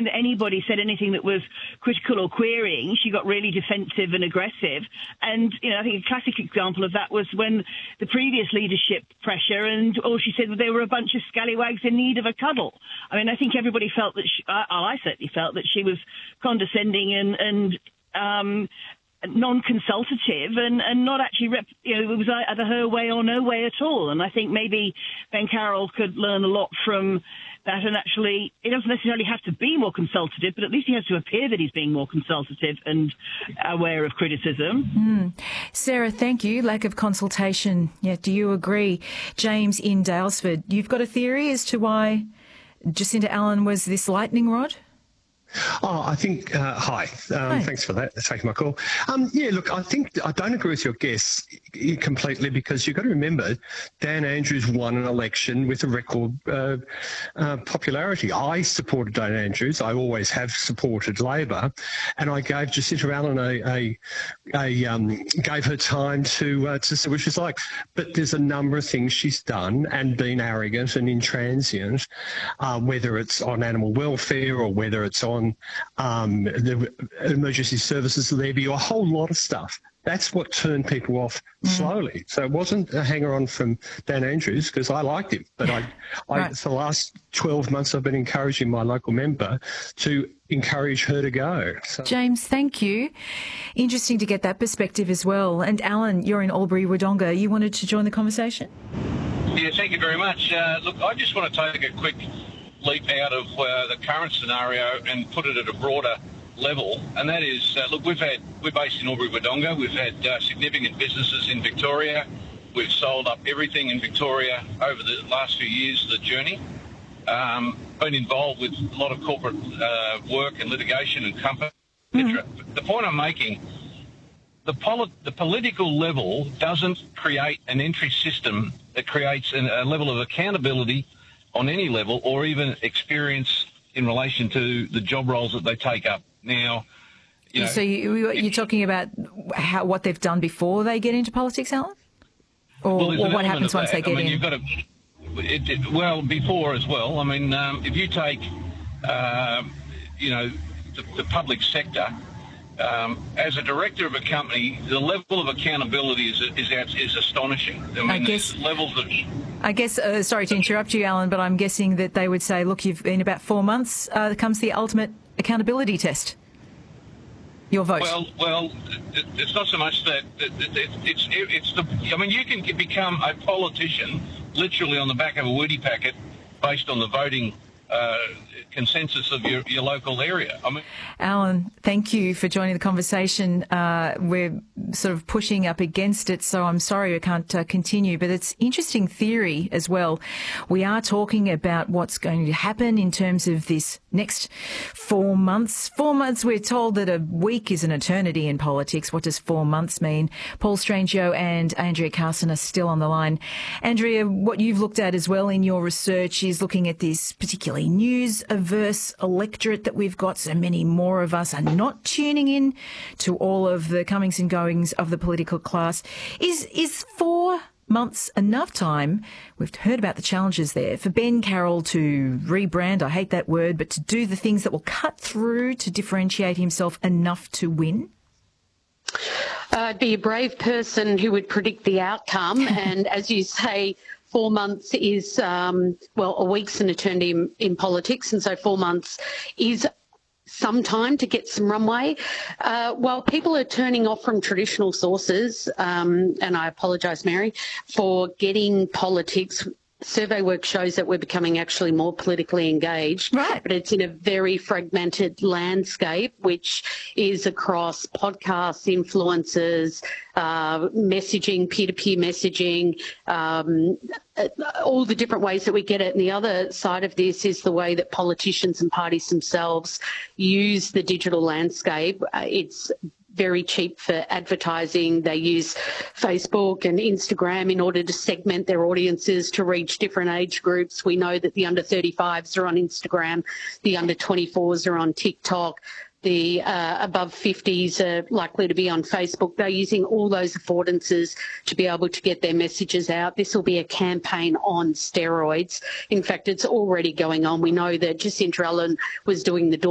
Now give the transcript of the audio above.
time that anybody said anything that was critical or querying, she got really defensive and aggressive. And, I think a classic example of that was when the previous leadership pressure, and all she said was they were a bunch of scallywags in need of a cuddle. I mean, I think everybody felt that I certainly felt that she was condescending and non-consultative and not actually, it was either her way or no way at all. And I think maybe Ben Carroll could learn a lot from that, and actually, he doesn't necessarily have to be more consultative, but at least he has to appear that he's being more consultative and aware of criticism. Sarah, thank you. Lack of consultation. Yeah, do you agree? James in Daylesford, you've got a theory as to why Jacinta Allen was this lightning rod? I think, hi. Thanks for that, taking my call. Look, I don't agree with your guess completely, because you've got to remember Dan Andrews won an election with a record popularity. I supported Dan Andrews. I always have supported Labor, and I gave Jacinta Allen gave her time to see what she's like. But there's a number of things she's done and been arrogant and intransigent, whether it's on animal welfare or whether it's on the emergency services levy, or a whole lot of stuff. That's what turned people off slowly. So it wasn't a hanger-on from Dan Andrews, because I liked him. But for the last 12 months, I've been encouraging my local member to encourage her to go. So. James, thank you. Interesting to get that perspective as well. And Alan, you're in Albury-Wodonga. You wanted to join the conversation? Yeah, thank you very much. Look, I just want to take a quick leap out of the current scenario and put it at a broader level, and that is, look, we're based in Albury-Wodonga. We've had significant businesses in Victoria. We've sold up everything in Victoria over the last few years of the journey. Been involved with a lot of corporate work and litigation and company, etc. The point I'm making, the political level doesn't create an entry system that creates a level of accountability on any level, or even experience in relation to the job roles that they take up. Now, so you're talking about what they've done before they get into politics, Alan? Or what happens once they get in? You've got to, well, before as well. I mean, if you take, the public sector, as a director of a company, the level of accountability is astonishing. I guess levels of. I guess, sorry to interrupt you, Alan, but I'm guessing that they would say, look, you've in about 4 months, comes the ultimate accountability test. Your vote. Well, it's not so much that it's the. I mean, you can become a politician literally on the back of a woody packet based on the voting consensus of your local area. I mean, Alan, thank you for joining the conversation. We're sort of pushing up against it, so I'm sorry I can't continue, but it's interesting theory as well. We are talking about what's going to happen in terms of this next 4 months. 4 months, we're told that a week is an eternity in politics. What does 4 months mean? Paul Strangio and Andrea Carson are still on the line. Andrea, what you've looked at as well in your research is looking at this particularly news-averse electorate that we've got. So many more of us are not tuning in to all of the comings and goings of the political class. Is 4 months enough time? We've heard about the challenges there for Ben Carroll to rebrand, I hate that word, but to do the things that will cut through to differentiate himself enough to win? I'd be a brave person who would predict the outcome. And as you say, 4 months is, a week's an eternity in politics. And so 4 months is some time to get some runway. While people are turning off from traditional sources, and I apologise, Mary, for getting politics, survey work shows that we're becoming actually more politically engaged, right? But it's in a very fragmented landscape, which is across podcasts, influencers, messaging, peer-to-peer messaging, all the different ways that we get it. And the other side of this is the way that politicians and parties themselves use the digital landscape. It's very cheap for advertising. They use Facebook and Instagram in order to segment their audiences to reach different age groups. We know that the under 35s are on Instagram, the under 24s are on TikTok, the above 50s are likely to be on Facebook. They're using all those affordances to be able to get their messages out. This will be a campaign on steroids. In fact, it's already going on. We know that Jacinta Allen was doing the door